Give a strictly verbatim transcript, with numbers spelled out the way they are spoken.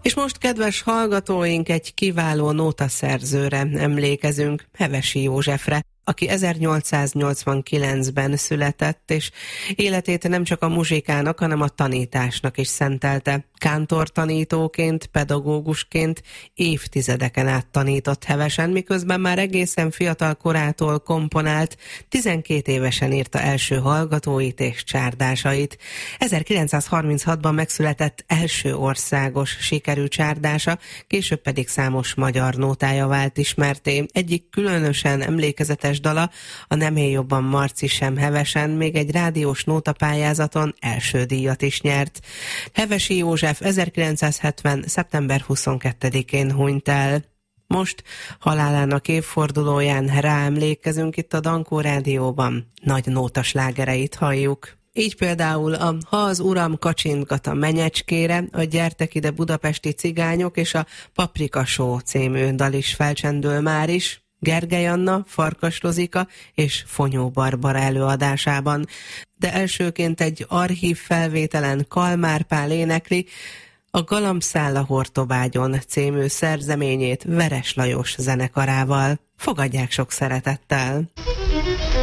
És most, kedves hallgatóink, egy kiváló nótaszerzőre emlékezünk, Hevesi Józsefre, aki ezernyolcszáznyolcvankilencben született, és életét nem csak a muzsikának, hanem a tanításnak is szentelte. Kántortanítóként, pedagógusként évtizedeken át tanított Hevesen, miközben már egészen fiatal korától komponált, tizenkét évesen írta első hallgatóit és csárdásait. ezerkilencszázharminchatban megszületett első országos sikerű csárdása, később pedig számos magyar nótája vált ismerté. Egyik különösen emlékezetes dala, a Nem él jobban Marci sem Hevesen, még egy rádiós nótapályázaton első díjat is nyert. Hevesi József ezerkilencszázhetven. szeptember huszonkettedikén hunyt el. Most halálának évfordulóján ráemlékezünk itt a Dankó Rádióban. Nagy nótaslágereit halljuk. Így például a Ha az uram kacsintgat a menyecskére, a Gyertek ide budapesti cigányok és a Paprika Show című dal is felcsendül már is, Gergely Anna, Farkas Rozika és Fonyó Barbara előadásában. De elsőként egy archív felvételen Kalmár Pál énekli a Galambszál a Hortobágyon című szerzeményét Veres Lajos zenekarával. Fogadják sok szeretettel!